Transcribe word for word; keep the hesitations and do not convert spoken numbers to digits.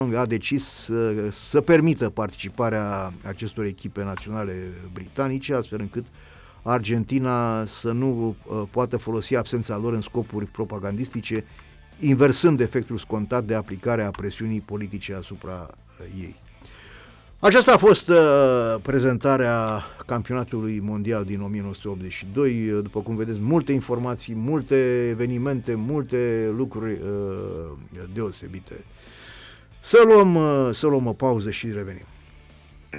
a decis să, să permită participarea acestor echipe naționale britanice, astfel încât Argentina să nu uh, poată folosi absența lor în scopuri propagandistice, inversând efectul scontat de aplicare a presiunii politice asupra uh, ei. Aceasta a fost uh, prezentarea campionatului mondial din o mie nouă sute optzeci și doi. După cum vedeți, multe informații, multe evenimente, multe lucruri uh, deosebite. Să luăm, uh, să luăm o pauză și revenim.